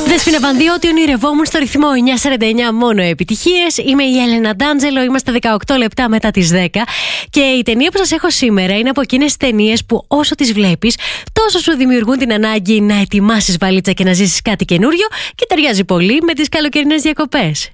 Δέσποινα Πανδιώτη, ονειρευόμουν στο ρυθμό 949 μόνο επιτυχίες. Είμαι η Έλενα Ντάντζελο, είμαστε 18 λεπτά μετά τις 10. Και η ταινία που σας έχω σήμερα είναι από εκείνες τις ταινίες που όσο τις βλέπεις, τόσο σου δημιουργούν την ανάγκη να ετοιμάσεις βαλίτσα και να ζήσεις κάτι καινούριο και ταιριάζει πολύ με τις καλοκαιρινές διακοπές.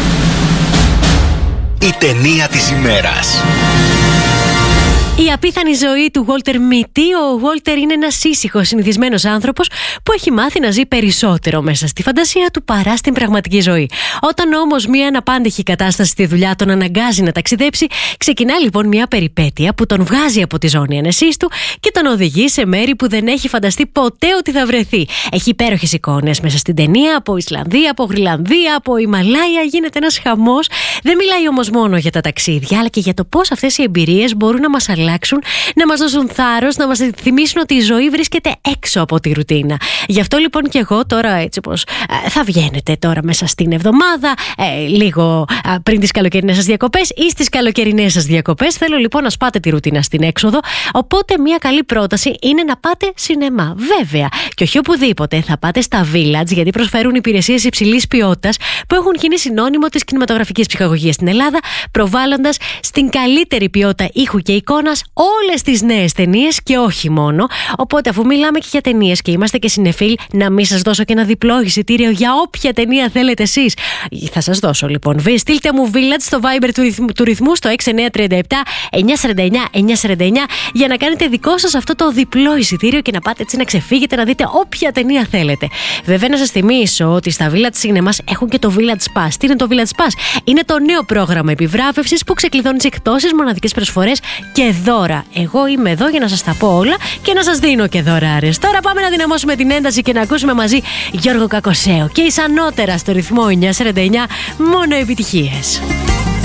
Η ταινία της ημέρας. Η απίθανη ζωή του Walter Mitty. Ο Walter είναι ένας ήσυχος, συνηθισμένος άνθρωπος που έχει μάθει να ζει περισσότερο μέσα στη φαντασία του παρά στην πραγματική ζωή. Όταν όμως μια αναπάντεχη κατάσταση στη δουλειά τον αναγκάζει να ταξιδέψει, ξεκινά λοιπόν μια περιπέτεια που τον βγάζει από τη ζώνη ανεσής του και τον οδηγεί σε μέρη που δεν έχει φανταστεί ποτέ ότι θα βρεθεί. Έχει υπέροχες εικόνες μέσα στην ταινία από Ισλανδία, από Γροιλανδία, από Ιμαλάια. Γίνεται ένας χαμός. Δεν μιλάει όμως μόνο για τα ταξίδια, αλλά και για το πώς αυτές οι εμπειρίες μπορούν να μας αλλάξουν, να μας δώσουν θάρρος, να μας θυμίσουν ότι η ζωή βρίσκεται έξω από τη ρουτίνα. Γι' αυτό λοιπόν και εγώ τώρα, έτσι πως θα βγαίνετε τώρα μέσα στην εβδομάδα, λίγο πριν τις καλοκαιρινές σας διακοπές ή στις καλοκαιρινές σας διακοπές, θέλω λοιπόν να σπάτε τη ρουτίνα στην έξοδο. Οπότε μια καλή πρόταση είναι να πάτε σινεμά. Βέβαια, και όχι οπουδήποτε, θα πάτε στα Village, γιατί προσφέρουν υπηρεσίες υψηλής ποιότητας που έχουν γίνει συνώνυμο της κινηματογραφικής ψυχαγωγίας στην Ελλάδα, προβάλλοντας στην καλύτερη ποιότητα ήχου και εικόνας όλες τις νέες ταινίες και όχι μόνο. Οπότε, αφού μιλάμε και για ταινίες και είμαστε και συνεφίλ, να μην σας δώσω και ένα διπλό εισιτήριο για όποια ταινία θέλετε εσείς. Θα σας δώσω λοιπόν. Στείλτε μου Village στο Viber του ρυθμού στο 6937 949 949 για να κάνετε δικό σας αυτό το διπλό εισιτήριο και να πάτε έτσι να ξεφύγετε να δείτε όποια ταινία θέλετε. Βέβαια, να σας θυμίσω ότι στα Village Cinemas έχουν και το Village Pass. Τι είναι το Village Pass? Είναι το νέο πρόγραμμα επιβράβευσης που ξεκλειδώνει τις εκπτώσεις, μοναδικές προσφορές και δώρα. Εγώ είμαι εδώ για να σας τα πω όλα και να σας δίνω και δωράρες. Τώρα πάμε να δυναμώσουμε την ένταση και να ακούσουμε μαζί Γιώργο Κακοσέο και Ισανότερα στο ρυθμό 949 μόνο επιτυχίες.